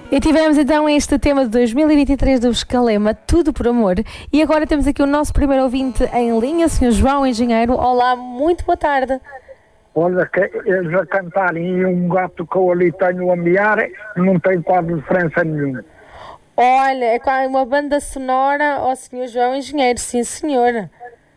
E tivemos então este tema de 2023 do Escalema, Tudo por Amor. E agora temos aqui o nosso primeiro ouvinte em linha, Sr. João Engenheiro. Olá, muito boa tarde. Olha, que eles a cantarem e um gato que eu ali tenho a miar, não tem quase diferença nenhuma. Olha, é quase uma banda sonora ao Sr. João Engenheiro, sim senhora.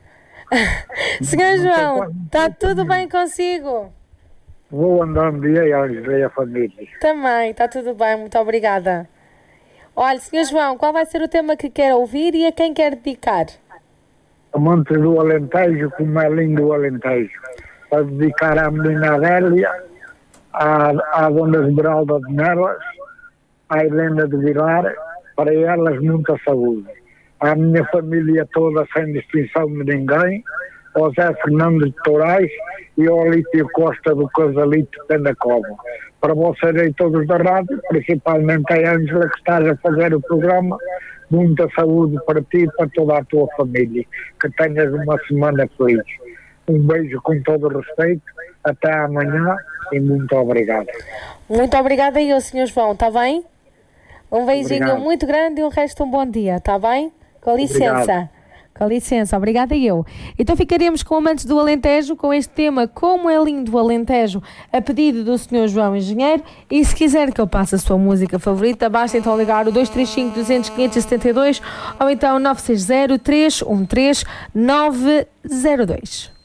Sr. João, está tudo bem consigo? Vou andando e ajudei a família. Também, está tudo bem, muito obrigada. Olha, Sr. João, qual vai ser o tema que quer ouvir e a quem quer dedicar? Amante do Alentejo, como é lindo o Alentejo. Para dedicar à menina Adélia, à Dona Esmeralda de Nelas, à Helena de Vilar, para elas muita saúde. À minha família toda, sem distinção de ninguém, ao Zé Fernando de Torais e ao Alítio Costa do Casalito Pendacova. Para vocês aí todos da rádio, principalmente a Ângela que estás a fazer o programa, muita saúde para ti e para toda a tua família. Que tenhas uma semana feliz. Um beijo com todo o respeito, até amanhã e muito obrigado. Muito obrigada eu, Sr. João, está bem? Um beijinho Obrigado. muito grande e um resto de um bom dia, está bem? Com licença. Obrigado. Com licença, obrigada eu. Então ficaremos com Amantes do Alentejo, com este tema Como é Lindo o Alentejo, a pedido do Sr. João Engenheiro. E se quiser que eu passe a sua música favorita, basta então ligar o 235 200 572 ou então 960 313 902.